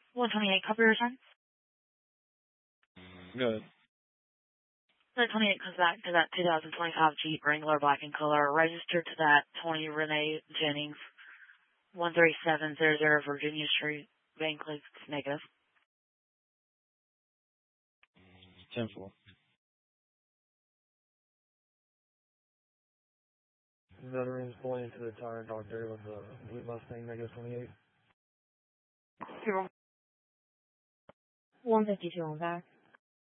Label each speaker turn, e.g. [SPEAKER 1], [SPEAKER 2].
[SPEAKER 1] 128 cover sign.
[SPEAKER 2] Good.
[SPEAKER 1] 128 comes back to that 2025 Jeep Wrangler black in color, registered to that 20 Renee Jennings, 13700 Virginia Street, Vancouver, negative.
[SPEAKER 2] 10-4.
[SPEAKER 3] Veterans pulling into the tire doctor with the blue Mustang negative 28.
[SPEAKER 1] 152 on back.